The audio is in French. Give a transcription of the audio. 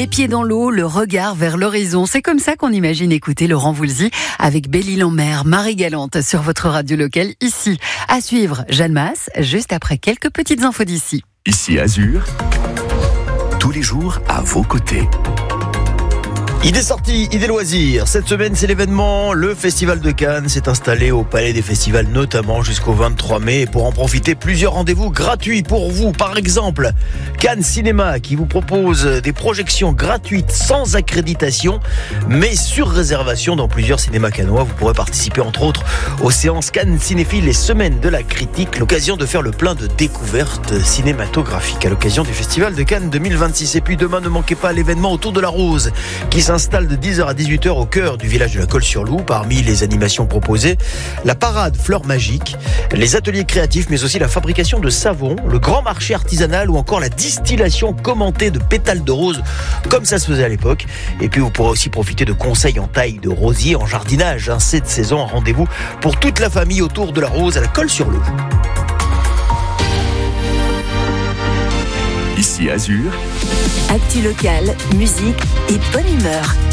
pieds dans l'eau, le regard vers l'horizon. C'est comme ça qu'on imagine écouter Laurent Voulzy avec Belle-Île-en-Mer, Marie-Galante sur votre radio locale ici. À suivre, Jeanne Masse, juste après quelques petites infos d'ici. Ici Azur, tous les jours à vos côtés. Idée sortie, idée loisirs. Cette semaine, c'est l'événement. Le Festival de Cannes s'est installé au Palais des Festivals, notamment jusqu'au 23 mai. Et pour en profiter, plusieurs rendez-vous gratuits pour vous. Par exemple, Cannes Cinéma qui vous propose des projections gratuites sans accréditation, mais sur réservation dans plusieurs cinémas cannois. Vous pourrez participer entre autres aux séances Cannes Cinéphiles, les semaines de la critique. L'occasion de faire le plein de découvertes cinématographiques à l'occasion du Festival de Cannes 2026. Et puis demain, ne manquez pas l'événement Autour de la Rose qui s'installe de 10h à 18h au cœur du village de la Colle-sur-Loup. Parmi les animations proposées, la parade Fleurs Magiques, les ateliers créatifs, mais aussi la fabrication de savon, le grand marché artisanal ou encore la distillation commentée de pétales de rose, comme ça se faisait à l'époque. Et puis vous pourrez aussi profiter de conseils en taille de rosier, en jardinage. Cette saison, un rendez-vous pour toute la famille autour de la rose à la Colle-sur-Loup. Ici Azur, Actu locale, musique et bonne humeur.